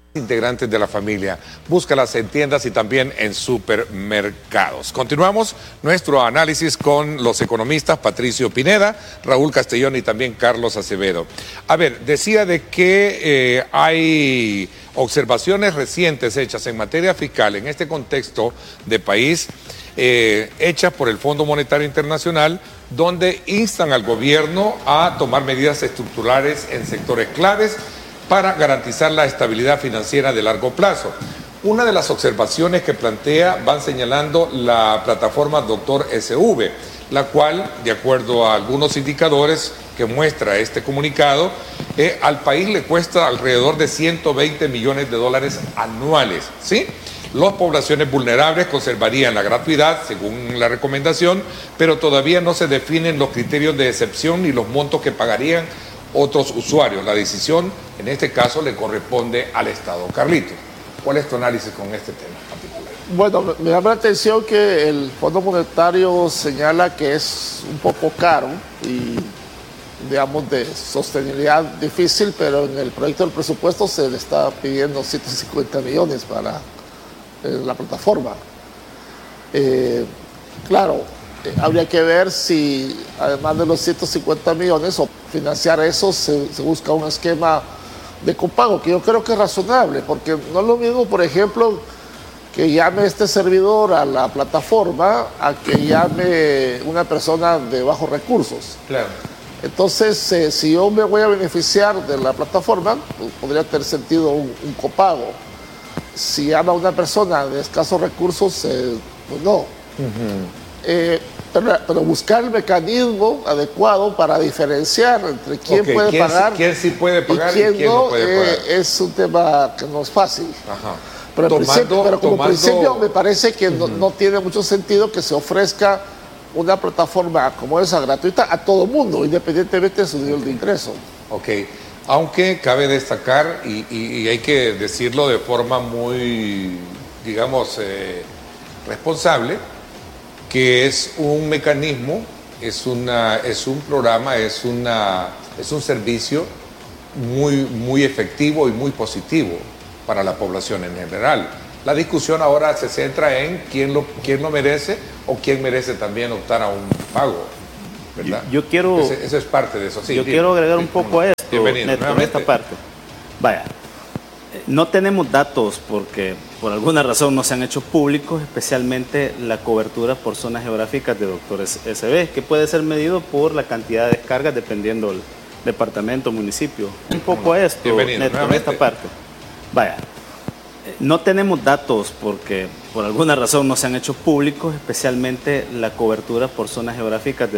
Integrantes de la familia. Búscalas en tiendas y también en supermercados. Continuamos nuestro análisis con los economistas Patricio Pineda, Raúl Castellón y también Carlos Acevedo. A ver, decía de que hay observaciones recientes hechas en materia fiscal en este contexto de país, hechas por el Fondo Monetario Internacional, donde instan al gobierno a tomar medidas estructurales en sectores claves para garantizar la estabilidad financiera de largo plazo. Una de las observaciones que plantea van señalando la plataforma Doctor SV, la cual, de acuerdo a algunos indicadores que muestra este comunicado, al país le cuesta alrededor de 120 millones de dólares anuales, ¿sí? Las poblaciones vulnerables conservarían la gratuidad, según la recomendación, pero todavía no se definen los criterios de excepción ni los montos que pagarían otros usuarios. La decisión, en este caso, le corresponde al Estado. Carlito, ¿cuál es tu análisis con este tema particular? Bueno, me llama la atención que el Fondo Monetario señala que es un poco caro y, digamos, de sostenibilidad difícil, pero en el proyecto del presupuesto se le está pidiendo 150 millones para la plataforma. Claro, habría que ver si, además de los 150 millones, o financiar eso, se busca un esquema de copago, que yo creo que es razonable, porque no es lo mismo, por ejemplo, que llame este servidor a la plataforma a que llame una persona de bajos recursos. Claro. Entonces, si yo me voy a beneficiar de la plataforma, pues, podría tener sentido un copago. Si llama a una persona de escasos recursos, pues no. Pero buscar el mecanismo adecuado para diferenciar entre quién puede pagar, quién sí puede pagar y quién no puede pagar. Es un tema que no es fácil. Ajá. Pero como principio me parece que no tiene mucho sentido que se ofrezca una plataforma como esa gratuita a todo mundo, independientemente de su nivel de ingreso. Ok, aunque cabe destacar, y hay que decirlo de forma muy, digamos, responsable, que es un mecanismo, es un programa, es un servicio muy efectivo y muy positivo para la población en general. La discusión ahora se centra en quién lo merece o quién merece también optar a un pago, ¿verdad? Yo quiero... Eso es parte de eso. Sí, yo quiero agregar un poco a esto, Neto, en esta parte. Vaya, no tenemos datos porque por alguna razón no se han hecho públicos, especialmente la cobertura por zonas geográficas de Doctor SV, que puede ser medido por la cantidad de descargas dependiendo del departamento, municipio. Un poco a esto, Neto, en esta parte. Vaya, no tenemos datos porque por alguna razón no se han hecho públicos, especialmente la cobertura por zonas geográficas de